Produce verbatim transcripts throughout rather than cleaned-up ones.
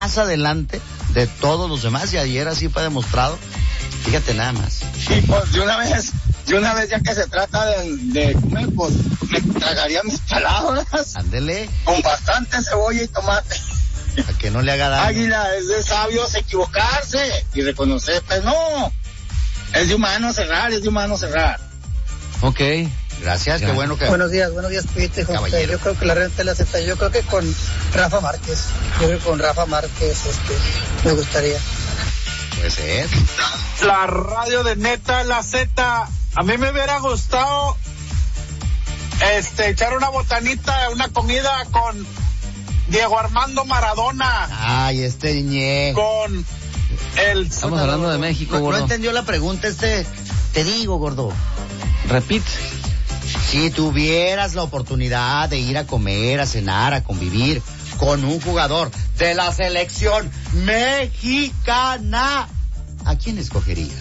más adelante de todos los demás, y ayer así fue demostrado. Fíjate nada más. Sí, pues de una vez, de una vez ya que se trata de, de comer, pues me tragaría mis palabras. Ándele. Con bastante cebolla y tomate. A que no le haga daño. Águila, es de sabios equivocarse y reconocer, pues no. Es de humano cerrar, es de humano cerrar. Ok. Gracias, ya. Qué bueno que... Buenos días, buenos días, Pete, José. Yo creo que la renta la Z, yo creo que con Rafa Márquez. Yo creo que con Rafa Márquez, este, me gustaría. Puede ser. La radio de Neta, la Z. A mí me hubiera gustado este echar una botanita, una comida con Diego Armando Maradona. Ay, este ñe. Con el... Estamos hablando de México, no, gordo. No entendió la pregunta este. Te digo, gordo. Repite. Si tuvieras la oportunidad de ir a comer, a cenar, a convivir con un jugador de la selección mexicana, ¿a quién escogerías?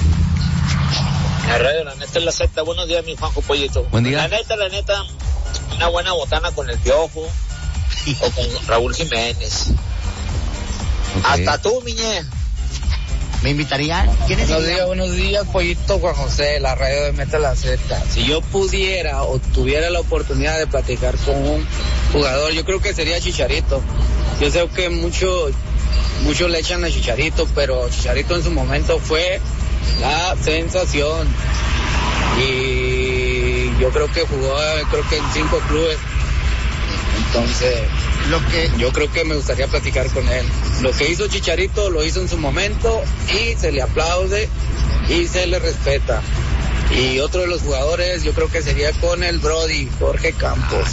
La radio, la neta, es la Z. Buenos días, mi Juanjo Pollito. Buen día. La neta, la neta, una buena botana con el Piojo o con Raúl Jiménez. Okay. Hasta tú, miñe. ¿Me invitarían? ¿Quiénes Buenos días, buenos días, Pollito, Juan José, la radio de Meta la Z. Si yo pudiera o tuviera la oportunidad de platicar con un jugador, yo creo que sería Chicharito. Yo sé que muchos muchos le echan a Chicharito, pero Chicharito en su momento fue la sensación. Y yo creo que jugó, creo que en cinco clubes. Entonces, lo que yo creo que me gustaría platicar con él. Lo que hizo Chicharito lo hizo en su momento y se le aplaude y se le respeta. Y otro de los jugadores yo creo que sería con el Brody, Jorge Campos.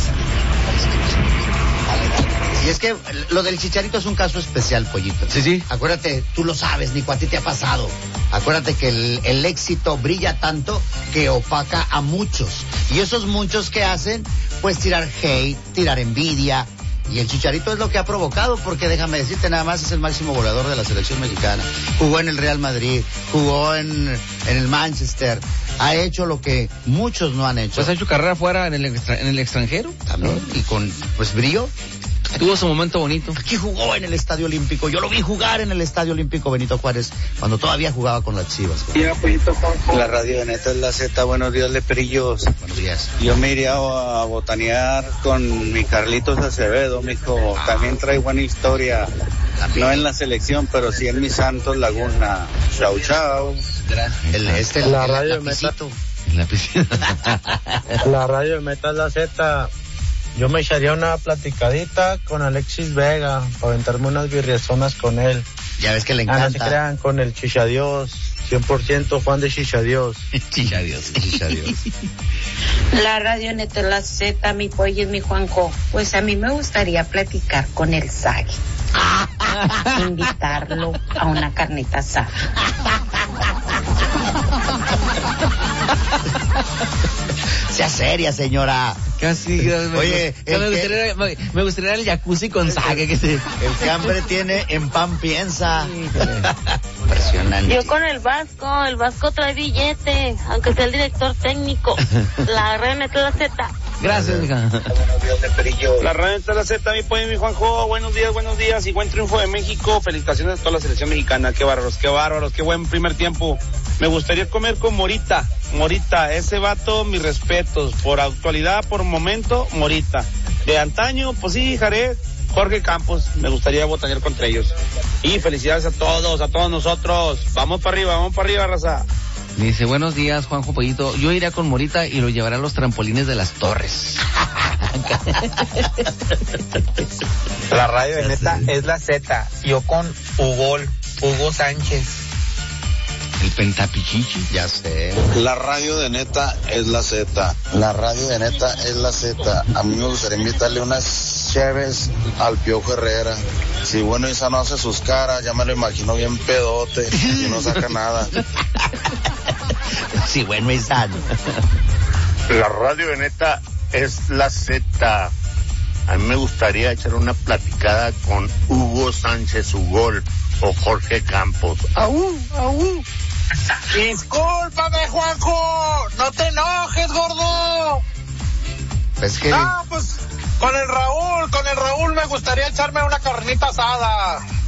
Y es que lo del Chicharito es un caso especial, Pollito. Sí, sí. Acuérdate, tú lo sabes, Nico, a ti te ha pasado. Acuérdate que el, el éxito brilla tanto que opaca a muchos. Y esos muchos que hacen, pues tirar hate, tirar envidia. Y el Chicharito es lo que ha provocado, porque déjame decirte, nada más es el máximo goleador de la selección mexicana. Jugó en el Real Madrid, jugó en, en el Manchester. Ha hecho lo que muchos no han hecho. Pues ha hecho carrera fuera en el, extra, en el extranjero. También, ¿no? Y con, pues, brío. Tuvo su momento bonito. Aquí jugó en el Estadio Olímpico. Yo lo vi jugar en el Estadio Olímpico Benito Juárez cuando todavía jugaba con las Chivas. La radio de Neta es la Z. Buenos días, Leprillos. Buenos días. Yo me iría a botanear con mi Carlitos Acevedo, mijo. También trae buena historia. No en la selección, pero sí en mi Santos Laguna. Chau, chau. El, este, la el, radio el Meta. En la piscina. La radio de Meta es la Z. Yo me echaría una platicadita con Alexis Vega para aventarme unas birriazonas con él. Ya ves que le encanta. Ah, no se crean, con el Chichadios. cien por ciento fan de Chichadios. Chichadios, Chichadios. La radio Neta la Z, mi pollo y mi Juanjo. Pues a mí me gustaría platicar con el Zagui. Invitarlo a una carnita asada. Sea seria, señora. Casi. Oye, me, me, gustaría, me, me gustaría el jacuzzi con sague. Que se... El que hambre tiene, en pan piensa. Impresionante. Yo con el Vasco, el Vasco trae billete, aunque sea el director técnico. La radio Neta la Z. Gracias, hija. Buenos días, Leprillos. La radio Neta la Z, mi pollo y mi Juanjo. Buenos días, buenos días. Y buen triunfo de México. Felicitaciones a toda la selección mexicana. Qué bárbaros, qué bárbaros, qué buen primer tiempo. Me gustaría comer con Morita. Morita, ese vato, mis respetos. Por actualidad, por momento, Morita. De antaño, pues sí, Jared, Jorge Campos. Me gustaría botanear contra ellos. Y felicidades a todos, a todos nosotros. Vamos para arriba, vamos para arriba, raza. Dice, buenos días, Juanjo Pollito. Yo iré con Morita y lo llevaré a los trampolines de las Torres. La radio de Neta es la Z. Yo con Hugo, Hugo Sánchez. El pentapichichi. Ya sé. La radio de Neta es la Z. La radio de Neta es la Z. A mí me gustaría invitarle unas cheves al Piojo Herrera. Si bueno esa no hace sus caras, ya me lo imagino bien pedote y no saca nada. Sí, bueno y sano. La radio de Neta es la Z. A mí me gustaría echar una platicada con Hugo Sánchez Ugol o Jorge Campos. ¡Aú, aú! Discúlpame, Juanjo. No te enojes, gordo. Es que... Ah, pues Con el Raúl, con el Raúl me gustaría echarme una carnita asada.